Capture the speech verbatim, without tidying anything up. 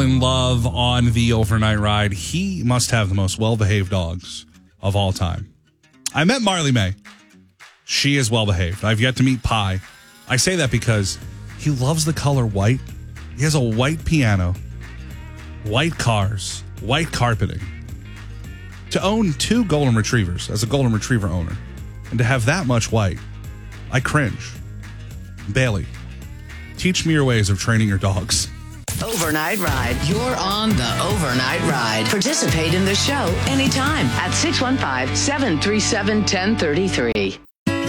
fall in love on the overnight ride. He must have the most well-behaved dogs of all time. I met Marley May. She is well-behaved. I've yet to meet Pi. I say that because he loves the color white. He has a white piano, white cars, white carpeting. To own two golden retrievers as a golden retriever owner and to have that much white, I cringe. Bailey, teach me your ways of training your dogs. Overnight Ride. You're on the Overnight Ride. Participate in the show anytime at six one five, seven three seven, one zero three three.